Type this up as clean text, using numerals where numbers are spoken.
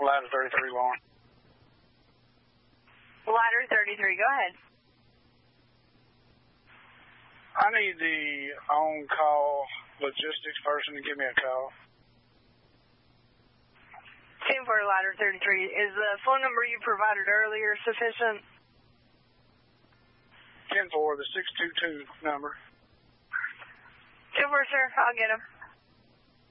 Ladder 33, Lauren. Ladder 33, go ahead. I need the on-call logistics person to give me a call. 10-4, Ladder 33. Is the phone number you provided earlier sufficient? 10-4, the 622 number. 10-4, sir. I'll get him.